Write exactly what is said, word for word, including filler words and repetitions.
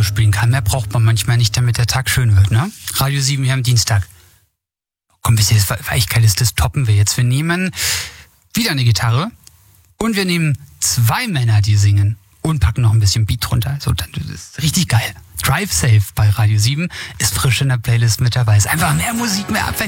spielen kann. Mehr braucht man manchmal nicht, damit der Tag schön wird, ne? Radio sieben hier am Dienstag. Komm, wisst ihr, das Weichkeit ist, das toppen wir jetzt. Wir nehmen wieder eine Gitarre und wir nehmen zwei Männer, die singen und packen noch ein bisschen Beat drunter. So, das ist richtig geil. Drive Safe bei Radio sieben ist frisch in der Playlist mit dabei. Ist einfach mehr Musik, mehr Abwechslung.